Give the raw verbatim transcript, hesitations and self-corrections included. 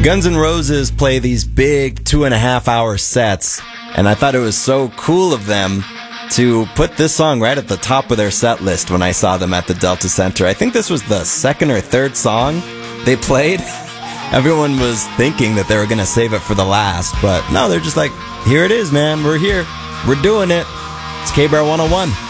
Guns N' Roses play these big two and a half hour sets, and I thought it was so cool of them to put this song right at the top of their set list when I saw them at the Delta Center. I think this was the second or third song they played. Everyone was thinking that they were going to save it for the last, but no, they're just like, here it is, man. We're here. We're doing it. It's K-Bar one oh one.